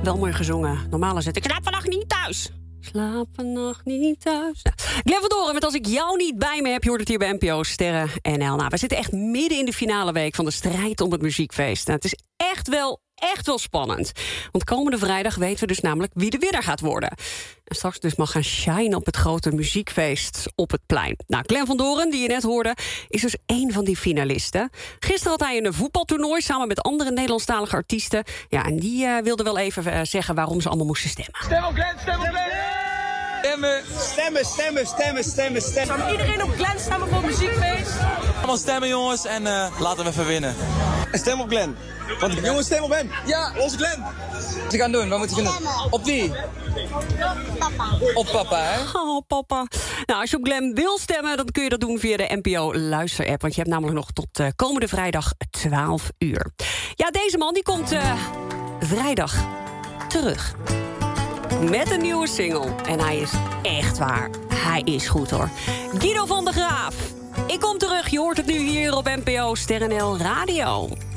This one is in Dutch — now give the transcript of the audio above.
Wel mooi gezongen. Normaal zit ik slaap vannacht niet thuis. Slaap vannacht niet thuis. Nou, Glenn van Doren met Als ik jou niet bij me heb. Je hoort het hier bij NPO Sterren NL. Nou, we zitten echt midden in de finale week van de strijd om het muziekfeest. Nou, het is echt wel spannend. Want komende vrijdag weten we dus namelijk wie de winnaar gaat worden. En straks dus mag gaan shine op het grote muziekfeest op het plein. Nou, Glenn van Doren, die je net hoorde, is dus één van die finalisten. Gisteren had hij een voetbaltoernooi samen met andere Nederlandstalige artiesten. Ja, en die wilde wel even zeggen waarom ze allemaal moesten stemmen. Stem op Glenn, stem op Glenn! Stemmen. Zou iedereen op Glenn stemmen voor het muziekfeest? Allemaal stemmen, jongens, en laten we even winnen. Stem op Glenn. Want jongens, stem op hem. Ja, Onze Glenn. wat gaan doen? Wat moet je doen? Op wie? Papa. Op papa, hè? Oh, papa. Nou, als je op Glenn wil stemmen, dan kun je dat doen via de NPO Luister-app. Want je hebt namelijk nog tot komende vrijdag 12 uur. Ja, deze man die komt vrijdag terug. Met een nieuwe single. En hij is echt waar. Hij is goed, hoor. Guido van der Graaf. Ik kom terug. Je hoort het nu hier op NPO Sterren NL Radio.